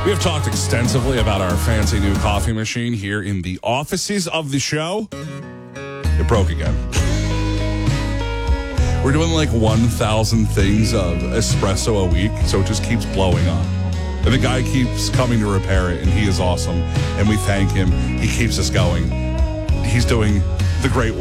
We have talked extensively about our fancy new coffee machine here in the offices of the show. It broke again. We're doing like 1,000 things of espresso a week, so it just keeps blowing up. And the guy keeps coming to repair it, and he is awesome. And we thank him. He keeps us going. He's doing the great